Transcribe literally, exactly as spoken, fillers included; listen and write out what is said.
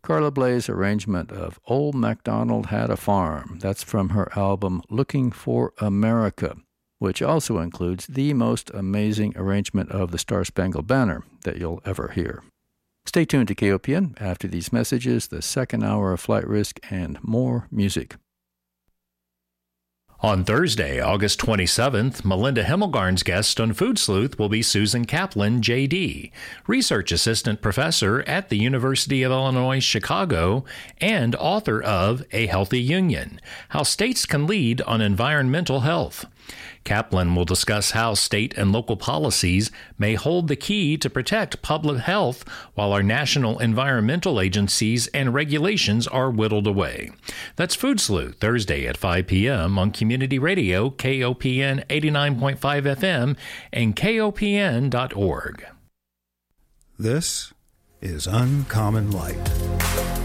Carla Bley's arrangement of Old MacDonald Had a Farm. That's from her album Looking for America, which also includes the most amazing arrangement of the Star-Spangled Banner that you'll ever hear. Stay tuned to K O P N. After these messages, the second hour of Flight Risk and more music. On Thursday, August twenty-seventh, Melinda Himmelgarn's guest on Food Sleuth will be Susan Kaplan, J D, Research Assistant Professor at the University of Illinois Chicago and author of A Healthy Union, How States Can Lead on Environmental Health. Kaplan will discuss how state and local policies may hold the key to protect public health while our national environmental agencies and regulations are whittled away. That's Food Sleuth, Thursday at five p.m. on Community Radio, K O P N eighty-nine point five F M and K O P N dot org. This is Uncommon Light.